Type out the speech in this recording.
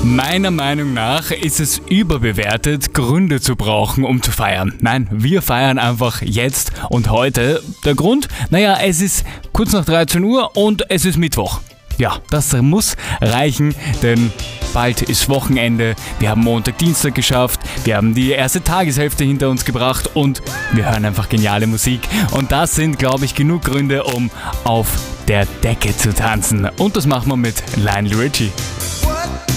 Meiner Meinung nach ist es überbewertet, Gründe zu brauchen, um zu feiern. Nein, wir feiern einfach jetzt und heute. Der Grund? Naja, es ist kurz nach 13 Uhr und es ist Mittwoch. Ja, das muss reichen, denn bald ist Wochenende, wir haben Montag, Dienstag geschafft, wir haben die erste Tageshälfte hinter uns gebracht und wir hören einfach geniale Musik. Und das sind, glaube ich, genug Gründe, um auf der Decke zu tanzen. Und das machen wir mit Lionel Richie.